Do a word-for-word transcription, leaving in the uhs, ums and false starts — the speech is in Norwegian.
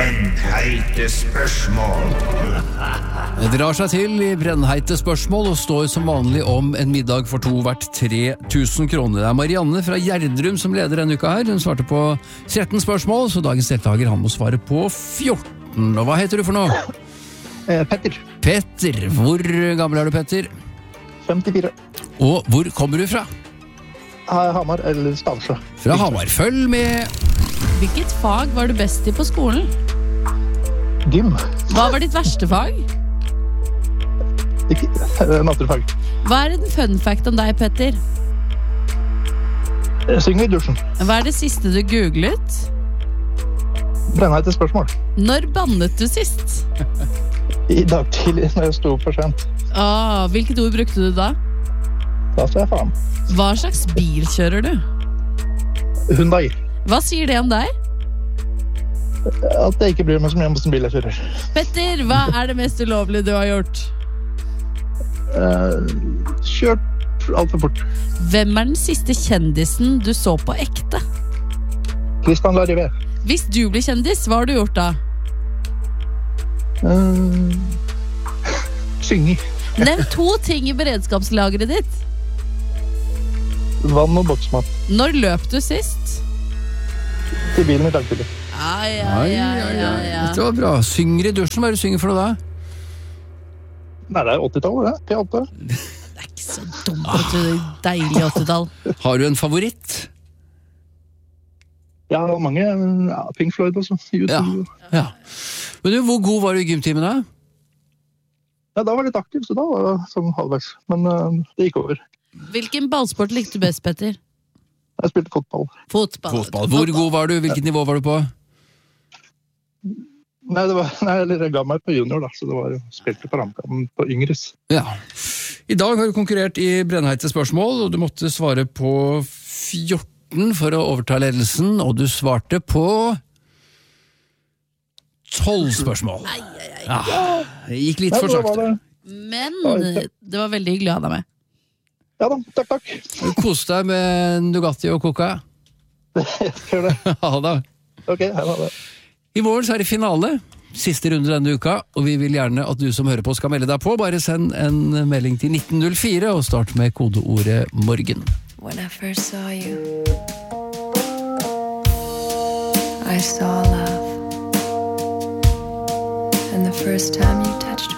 Brennheite spørsmål. Det drar seg til i brennheite spørsmål og står som vanlig om en middag for to verdt tre tusen kroner. Det er Marianne fra Gjerdrum som leder denne uka her. Hun svarte på tretten spørsmål, så dagens deltaker han må svare på fjorten. Og hva heter du for noe? Eh, Petter. Petter. Hvor gammel er du, Petter? femtifire. Og hvor kommer du fra? Hamar eller Stavsjø. Fra Hamar. Følg med. Hvilket fag var du best i på skolen? Gym. Hva var ditt verste fag? Ikke naturfag. Hva er en fun fact om deg, Petter? Jeg synger i dusjen. Hva er det siste du googlet? Brennheite spørsmål. Når bannet du sist? I dag tidlig når jeg sto opp for sent. Ah, hvilket ord brukte du da? Da står jeg faen. Hva slags bil kjører du? Hyundai. Hva sier det om deg? At jeg ikke bryr meg så mye om hvordan bil jeg kjører. Petter, hva er det mest ulovlige du har gjort? Uh, kjørt alt for fort. Hvem er den siste kjendisen du så på ekte? Christian Larivé. Hvis du blir kjendis, hva har du gjort da? Uh, synge. Nevn to ting i beredskapslageret ditt. Vann og boksmat. Når løp du sist? Til bilen i dag tidlig. Ai, ai, ai, ai, ai. Det var bra. Synger i dusjen. Hva er det du synger for noe da? Nei, det er åttitallet, det. P åtte. Det er ikke så dumt at du er deilig åttitall. Har du en favoritt? Ja, mange. Ja, Pink Floyd også. Ja, ja. Men du, hvor god var du i gymtimen da? Ja, da var jeg litt aktiv, så da var jeg sånn halvveis. Men uh, det gikk over. Hvilken ballsport likte du best, Petter? Jeg spilte fotball. Fotball. Fotball. Hvor god var du? Hvilket nivå var du på? Nei, det var, nei, jeg ga meg på junior, da, så det var spilte på rampen på yngres. Ja. I dag har du konkurrert i brennheite spørsmål, og du måtte svare på fjorten for å overta ledelsen, og du svarte på tolv spørsmål. Ai, ai, ai. Ja, det gikk litt for Nei, det var sakte. det. Men det var veldig hyggelig å ha deg med. Ja da, takk, takk. Du koste deg med Nugatti og Coca. Gjør det. Ha det. Ok, her var det. I morgen så er det finale, siste runde denne uka, og vi vil gjerne at du som hører på skal melde deg på. Bare send en melding til nitten null fire og start med kodeordet morgen. When I first saw you, I saw love. And the first time you touched